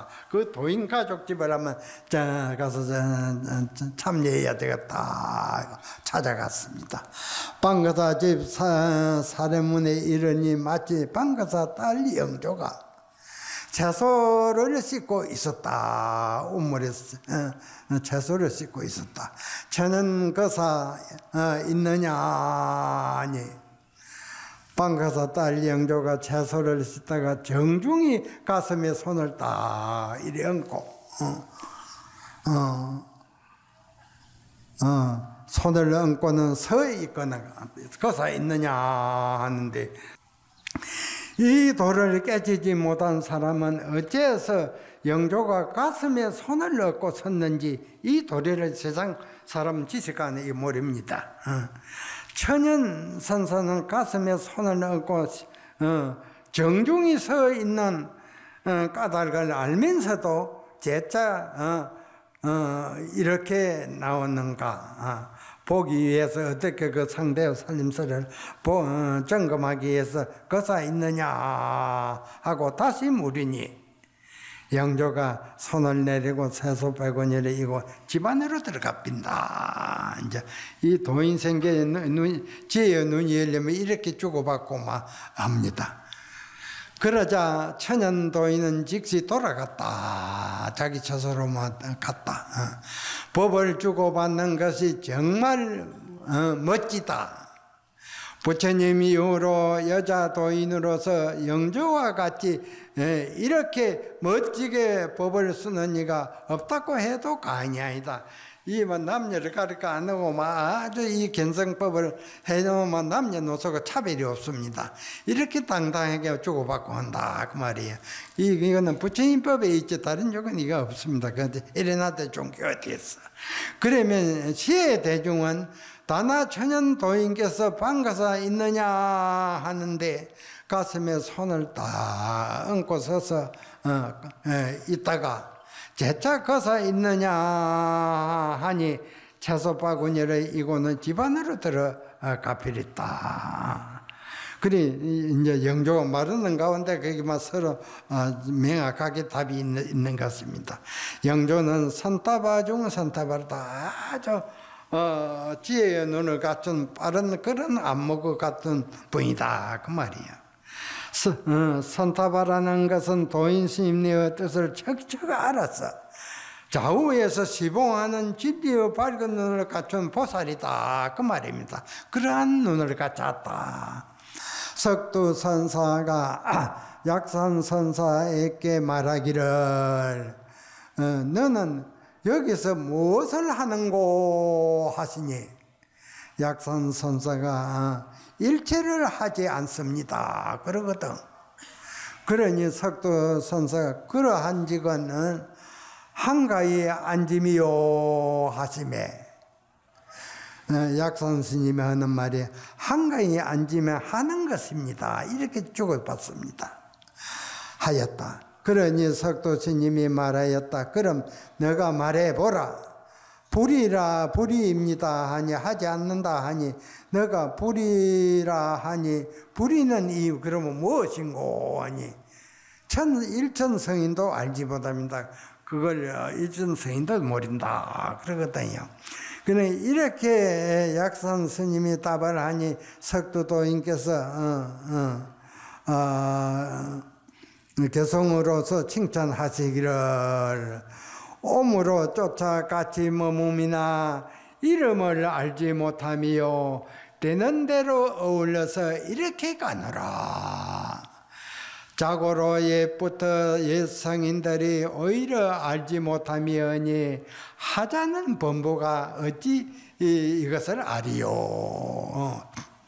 그 도인 가족 집을 한번 가서 참여해야 되겠다 찾아갔습니다. 방거사 집 사례문에 이르니 마치 방거사 딸 영조가 채소를 씻고 있었다. 우물에 채소를 씻고 있었다. 저는 거사 있느냐니 방거사 딸 영조가 채소를 씻다가 정중히 가슴에 손을 딱 이리 얹고 손을 얹고는 서 있거나 거사 있느냐 하는데 이 도를 깨지지 못한 사람은 어째서 영조가 가슴에 손을 얹고 섰는지 이 도리를 세상 사람 지식간에 모릅니다. 천연 선사는 가슴에 손을 얹고 정중히 서 있는 까닭을 알면서도 제자 이렇게 나오는가 보기 위해서 어떻게 그 상대의 살림살이를 점검하기 위해서 거사 있느냐 하고 다시 물으니 영조가 손을 내리고 세소 백원이를 이고 집안으로 들어갑니다. 이제 이 도인 생계의 지혜의 눈이 열리면 이렇게 주고받고 막 합니다. 그러자 천연 도인은 즉시 돌아갔다. 자기 처소로만 갔다. 법을 주고받는 것이 정말 멋지다. 부처님 이후로 여자 도인으로서 영조와 같이 이렇게 멋지게 법을 쓰는 이가 없다고 해도 과언이 아니다. 이만 남녀를 가르쳐 안 하고 아주 이 견성법을 해놓으면 남녀노소가 차별이 없습니다. 이렇게 당당하게 주고받고 한다 그 말이에요. 이거는 부처님법에 있지 다른 쪽은 이거 없습니다. 그런데 이래나도 종교가 됐어. 그러면 시의 대중은 다나 천연 도인께서 방거사 있느냐 하는데 가슴에 손을 딱 얹고 서서 있다가 제차 거사 있느냐 하니 채소 바구니를 이고는 집안으로 들어가 버렸다. 그래 이제 영조가 말하는 가운데 거기만 서로 명확하게 답이 있는 것 같습니다. 영조는 선타바 중 선타바다 아주 지혜의 눈을 갖춘 빠른 그런 안목을 갖춘 분이다 그 말이야. 선타바라는 것은 도인 스님의 뜻을 척척 알았어. 좌우에서 시봉하는 진리의 밝은 눈을 갖춘 보살이다 그 말입니다. 그러한 눈을 갖췄다. 석두선사가 약산선사에게 말하기를 너는 여기서 무엇을 하는고 하시니 약산선사가 일체를 하지 않습니다 그러거든. 그러니 석두선사가 그러한 직은 한가히 앉음이요 하시매 약산 스님이 하는 말이 한가히 앉으면 하는 것입니다 이렇게 주고받습니다 하였다. 그러니 석도 스님이 말하였다. 그럼 너가 말해보라. 불이라 불이입니다 하니 하지 않는다 하니 너가 불이라 하니 불이는 이유 그러면 무엇인고 하니 일천성인도 알지 못합니다. 그걸 일천성인도 모른다 그러거든요. 그래 이렇게 약산 스님이 답을 하니 석두도인께서 개성으로서 칭찬하시기를 옴으로 쫓아같이 머뭅이나 이름을 알지 못하며 되는 대로 어울려서 이렇게 가노라. 자고로 옛부터 옛 성인들이 오히려 알지 못하며니 하자는 범부가 어찌 이것을 아리요.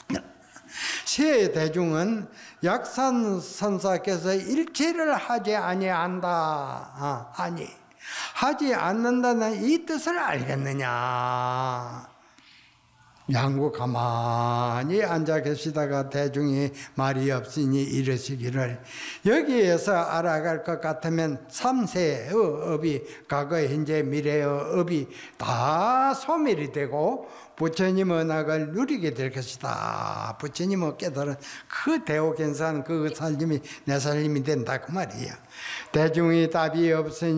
세대중은 약산 선사께서 일체를 하지 아니한다 하니 하지 않는다는 이 뜻을 알겠느냐. 양구 가만히 앉아 계시다가 대중이 말이 없으니 이르시기를 여기에서 알아갈 것 같으면 3세의 업이 과거 현재 미래의 업이 다 소멸이 되고 부처님 언학을 누리게 될 것이다. 부처님을 깨달은 그 대오견산 그 살림이 내 살림이 된다 그 말이야. 대중이 답이 없으니